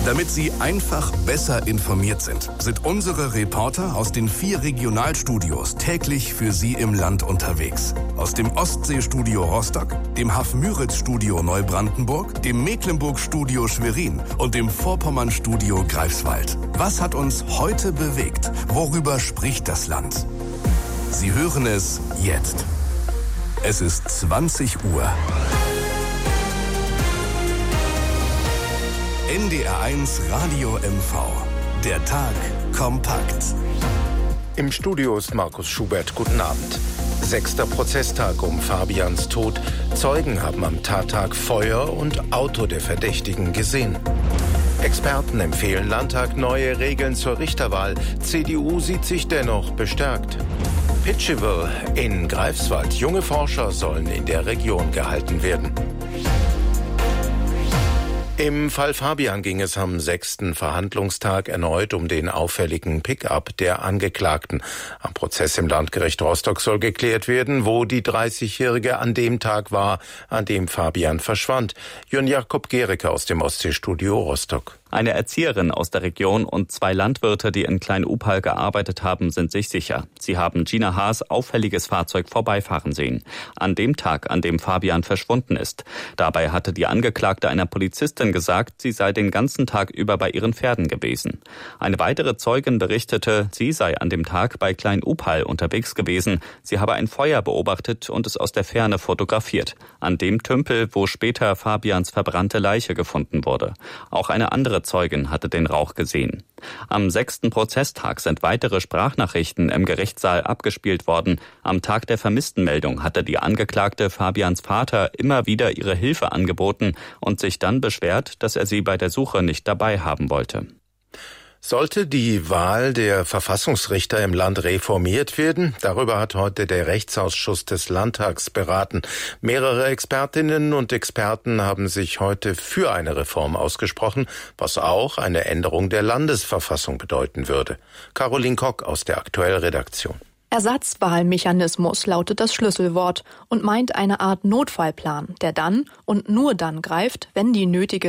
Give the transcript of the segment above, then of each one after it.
Damit Sie einfach besser informiert sind unsere Reporter aus den 4 Regionalstudios täglich für Sie im Land unterwegs. Aus dem Ostseestudio Rostock, dem Haff-Müritz-Studio Neubrandenburg, dem Mecklenburg-Studio Schwerin und dem Vorpommern-Studio Greifswald. Was hat uns heute bewegt? Worüber spricht das Land? Sie hören es jetzt. Es ist 20 Uhr. NDR1 Radio MV. Der Tag kompakt. Im Studio ist Markus Schubert. Guten Abend. 6. Prozesstag um Fabians Tod. Zeugen haben am Tattag Feuer und Auto der Verdächtigen gesehen. Experten empfehlen Landtag neue Regeln zur Richterwahl. CDU sieht sich dennoch bestärkt. Pitcheville in Greifswald. Junge Forscher sollen in der Region gehalten werden. Im Fall Fabian ging es am 6. Verhandlungstag erneut um den auffälligen Pick-up der Angeklagten. Am Prozess im Landgericht Rostock soll geklärt werden, wo die 30-Jährige an dem Tag war, an dem Fabian verschwand. Jörn Jakob Gericke aus dem Ostseestudio Rostock. Eine Erzieherin aus der Region und 2 Landwirte, die in Klein-Upal gearbeitet haben, sind sich sicher. Sie haben Gina Haas' auffälliges Fahrzeug vorbeifahren sehen. An dem Tag, an dem Fabian verschwunden ist. Dabei hatte die Angeklagte einer Polizistin gesagt, sie sei den ganzen Tag über bei ihren Pferden gewesen. Eine weitere Zeugin berichtete, sie sei an dem Tag bei Klein-Upal unterwegs gewesen. Sie habe ein Feuer beobachtet und es aus der Ferne fotografiert. An dem Tümpel, wo später Fabians verbrannte Leiche gefunden wurde. Auch eine andere Zeugin hatte den Rauch gesehen. Am 6. Prozesstag sind weitere Sprachnachrichten im Gerichtssaal abgespielt worden. Am Tag der Vermisstenmeldung hatte die Angeklagte Fabians Vater immer wieder ihre Hilfe angeboten und sich dann beschwert, dass er sie bei der Suche nicht dabei haben wollte. Sollte die Wahl der Verfassungsrichter im Land reformiert werden? Darüber hat heute der Rechtsausschuss des Landtags beraten. Mehrere Expertinnen und Experten haben sich heute für eine Reform ausgesprochen, was auch eine Änderung der Landesverfassung bedeuten würde. Caroline Kock aus der Aktuell-Redaktion. Ersatzwahlmechanismus lautet das Schlüsselwort und meint eine Art Notfallplan, der dann und nur dann greift, wenn die nötige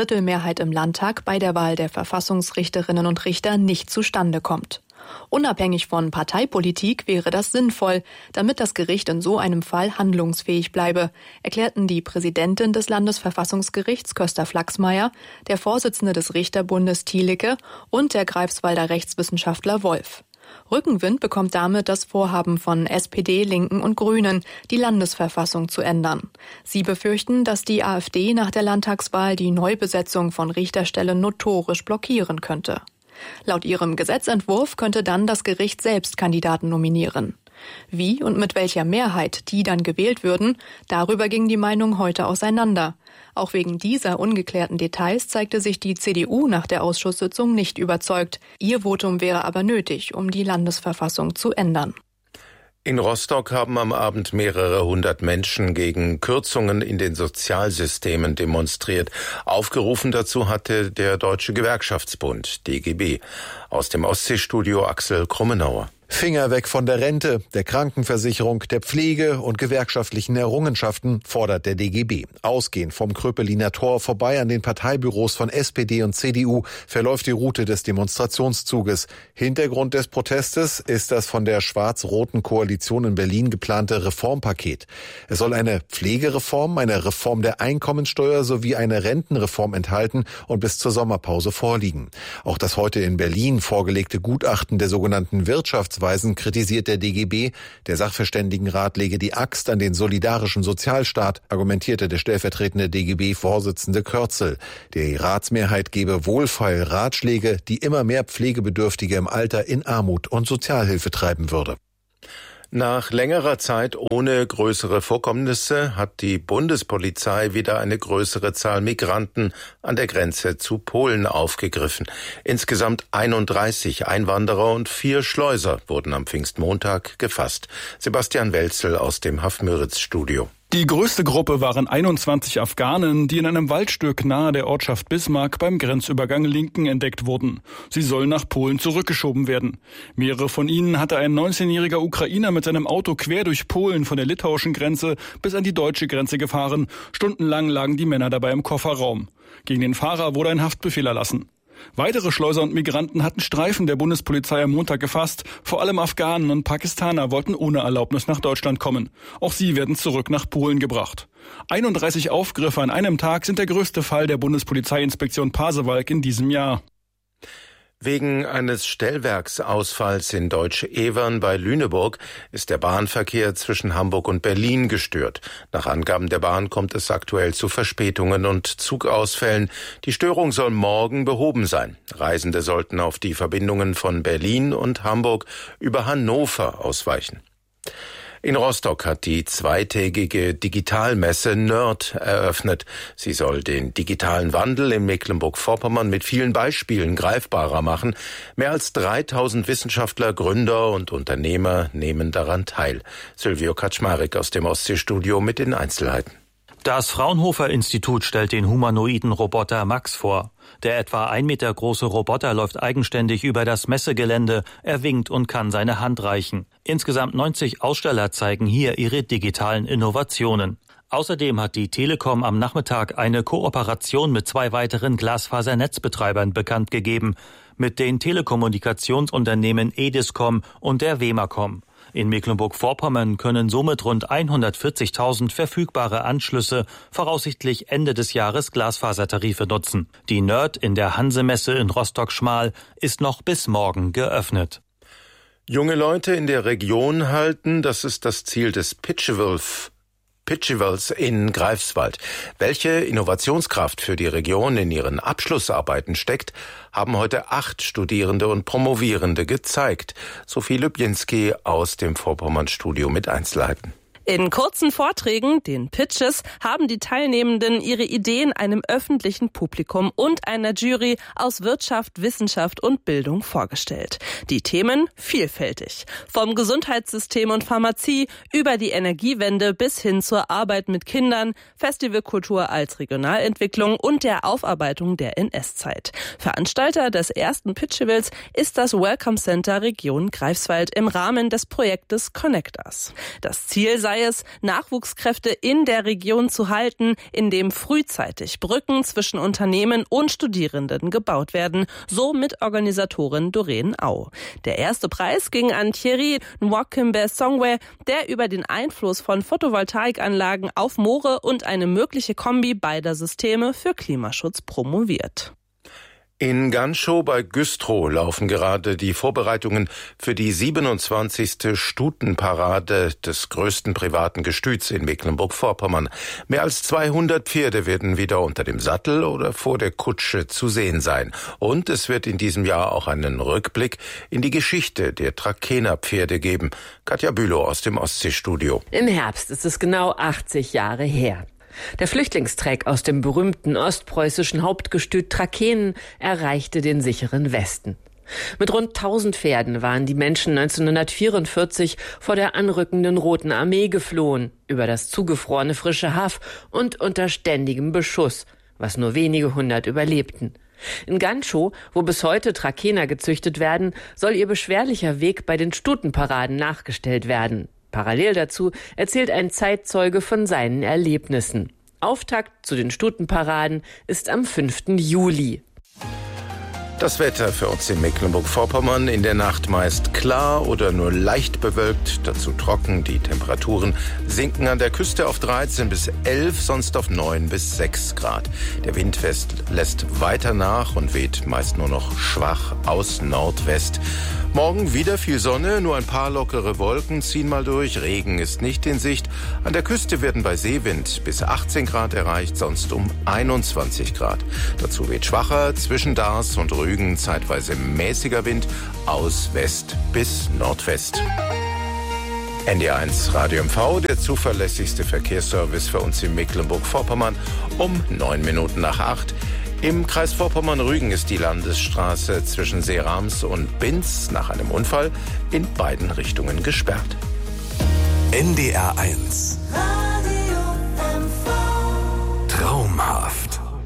2/3 im Landtag bei der Wahl der Verfassungsrichterinnen und Richter nicht zustande kommt. Unabhängig von Parteipolitik wäre das sinnvoll, damit das Gericht in so einem Fall handlungsfähig bleibe, erklärten die Präsidentin des Landesverfassungsgerichts Köster Flachsmeier, der Vorsitzende des Richterbundes Thielicke und der Greifswalder Rechtswissenschaftler Wolf. Rückenwind bekommt damit das Vorhaben von SPD, Linken und Grünen, die Landesverfassung zu ändern. Sie befürchten, dass die AfD nach der Landtagswahl die Neubesetzung von Richterstellen notorisch blockieren könnte. Laut ihrem Gesetzentwurf könnte dann das Gericht selbst Kandidaten nominieren. Wie und mit welcher Mehrheit die dann gewählt würden, darüber ging die Meinung heute auseinander. Auch wegen dieser ungeklärten Details zeigte sich die CDU nach der Ausschusssitzung nicht überzeugt. Ihr Votum wäre aber nötig, um die Landesverfassung zu ändern. In Rostock haben am Abend mehrere hundert Menschen gegen Kürzungen in den Sozialsystemen demonstriert. Aufgerufen dazu hatte der Deutsche Gewerkschaftsbund, DGB. Aus dem Ostseestudio Axel Krummenauer. Finger weg von der Rente, der Krankenversicherung, der Pflege und gewerkschaftlichen Errungenschaften, fordert der DGB. Ausgehend vom Kröpeliner Tor vorbei an den Parteibüros von SPD und CDU verläuft die Route des Demonstrationszuges. Hintergrund des Protestes ist das von der schwarz-roten Koalition in Berlin geplante Reformpaket. Es soll eine Pflegereform, eine Reform der Einkommensteuer sowie eine Rentenreform enthalten und bis zur Sommerpause vorliegen. Auch das heute in Berlin vorgelegte Gutachten der sogenannten Wirtschaftsweisen kritisiert der DGB. Der Sachverständigenrat lege die Axt an den solidarischen Sozialstaat, argumentierte der stellvertretende DGB-Vorsitzende Kürzel. Die Ratsmehrheit gebe wohlfeil Ratschläge, die immer mehr Pflegebedürftige im Alter in Armut und Sozialhilfe treiben würde. Nach längerer Zeit ohne größere Vorkommnisse hat die Bundespolizei wieder eine größere Zahl Migranten an der Grenze zu Polen aufgegriffen. Insgesamt 31 Einwanderer und 4 Schleuser wurden am Pfingstmontag gefasst. Sebastian Welzel aus dem Haff-Müritz-Studio. Die größte Gruppe waren 21 Afghanen, die in einem Waldstück nahe der Ortschaft Bismarck beim Grenzübergang Linken entdeckt wurden. Sie sollen nach Polen zurückgeschoben werden. Mehrere von ihnen hatte ein 19-jähriger Ukrainer mit seinem Auto quer durch Polen von der litauischen Grenze bis an die deutsche Grenze gefahren. Stundenlang lagen die Männer dabei im Kofferraum. Gegen den Fahrer wurde ein Haftbefehl erlassen. Weitere Schleuser und Migranten hatten Streifen der Bundespolizei am Montag gefasst. Vor allem Afghanen und Pakistaner wollten ohne Erlaubnis nach Deutschland kommen. Auch sie werden zurück nach Polen gebracht. 31 Aufgriffe an einem Tag sind der größte Fall der Bundespolizeiinspektion Pasewalk in diesem Jahr. Wegen eines Stellwerksausfalls in Deutsch-Evern bei Lüneburg ist der Bahnverkehr zwischen Hamburg und Berlin gestört. Nach Angaben der Bahn kommt es aktuell zu Verspätungen und Zugausfällen. Die Störung soll morgen behoben sein. Reisende sollten auf die Verbindungen von Berlin und Hamburg über Hannover ausweichen. In Rostock hat die zweitägige Digitalmesse Nerd eröffnet. Sie soll den digitalen Wandel in Mecklenburg-Vorpommern mit vielen Beispielen greifbarer machen. Mehr als 3000 Wissenschaftler, Gründer und Unternehmer nehmen daran teil. Sylvio Kaczmarek aus dem Ostseestudio mit den Einzelheiten. Das Fraunhofer-Institut stellt den humanoiden Roboter Max vor. Der etwa 1 Meter große Roboter läuft eigenständig über das Messegelände, er winkt und kann seine Hand reichen. Insgesamt 90 Aussteller zeigen hier ihre digitalen Innovationen. Außerdem hat die Telekom am Nachmittag eine Kooperation mit 2 weiteren Glasfasernetzbetreibern bekannt gegeben, mit den Telekommunikationsunternehmen Ediscom und der Wemacom. In Mecklenburg-Vorpommern können somit rund 140.000 verfügbare Anschlüsse voraussichtlich Ende des Jahres Glasfasertarife nutzen. Die Nerd in der Hanse-Messe in Rostock-Schmal ist noch bis morgen geöffnet. Junge Leute in der Region halten, das ist das Ziel des Pitchevals in Greifswald. Welche Innovationskraft für die Region in ihren Abschlussarbeiten steckt, haben heute 8 Studierende und Promovierende gezeigt. Sophie Lübjenski aus dem Vorpommern-Studio mit Einzelheiten. In kurzen Vorträgen, den Pitches, haben die Teilnehmenden ihre Ideen einem öffentlichen Publikum und einer Jury aus Wirtschaft, Wissenschaft und Bildung vorgestellt. Die Themen vielfältig. Vom Gesundheitssystem und Pharmazie über die Energiewende bis hin zur Arbeit mit Kindern, Festivalkultur als Regionalentwicklung und der Aufarbeitung der NS-Zeit. Veranstalter des ersten Pitchevals ist das Welcome Center Region Greifswald im Rahmen des Projektes Connect Us. Das Ziel sei es, Nachwuchskräfte in der Region zu halten, indem frühzeitig Brücken zwischen Unternehmen und Studierenden gebaut werden, so Mitorganisatorin Doreen Au. Der erste Preis ging an Thierry Nwakembe-Songwe, der über den Einfluss von Photovoltaikanlagen auf Moore und eine mögliche Kombi beider Systeme für Klimaschutz promoviert. In Ganschow bei Güstrow laufen gerade die Vorbereitungen für die 27. Stutenparade des größten privaten Gestüts in Mecklenburg-Vorpommern. Mehr als 200 Pferde werden wieder unter dem Sattel oder vor der Kutsche zu sehen sein. Und es wird in diesem Jahr auch einen Rückblick in die Geschichte der Trakehner Pferde geben. Katja Bülow aus dem Ostseestudio. Im Herbst ist es genau 80 Jahre her. Der Flüchtlingstreck aus dem berühmten ostpreußischen Hauptgestüt Trakehnen erreichte den sicheren Westen. Mit rund 1000 Pferden waren die Menschen 1944 vor der anrückenden Roten Armee geflohen, über das zugefrorene frische Haff und unter ständigem Beschuss, was nur wenige 100 überlebten. In Ganschow, wo bis heute Trakehner gezüchtet werden, soll ihr beschwerlicher Weg bei den Stutenparaden nachgestellt werden. Parallel dazu erzählt ein Zeitzeuge von seinen Erlebnissen. Auftakt zu den Stutenparaden ist am 5. Juli. Das Wetter für uns in Mecklenburg-Vorpommern: in der Nacht meist klar oder nur leicht bewölkt, dazu trocken. Die Temperaturen sinken an der Küste auf 13 bis 11, sonst auf 9 bis 6 Grad. Der Wind lässt weiter nach und weht meist nur noch schwach aus Nordwest. Morgen wieder viel Sonne, nur ein paar lockere Wolken ziehen mal durch. Regen ist nicht in Sicht. An der Küste werden bei Seewind bis 18 Grad erreicht, sonst um 21 Grad. Dazu weht schwacher zwischen Dars und Rügen zeitweise mäßiger Wind aus West bis Nordwest. NDR1 Radio MV, der zuverlässigste Verkehrsservice für uns in Mecklenburg-Vorpommern, um 9 Minuten nach 8. Im Kreis Vorpommern-Rügen ist die Landesstraße zwischen Seerams und Binz nach einem Unfall in beiden Richtungen gesperrt. NDR1